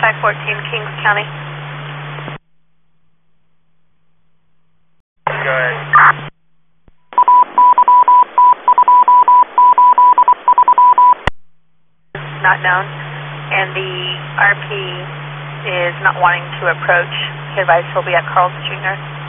514 Kings County. Go ahead. Not known, and the RP is not wanting to approach. He advised he'll be at Carl's Jr.